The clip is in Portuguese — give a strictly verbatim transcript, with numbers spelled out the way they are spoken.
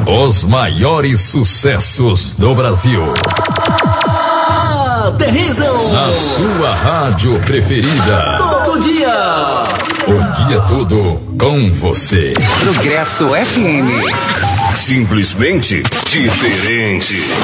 Os maiores sucessos do Brasil. Aterrizam na sua rádio preferida. Todo dia. O dia todo com você. Progresso F M. Simplesmente diferente.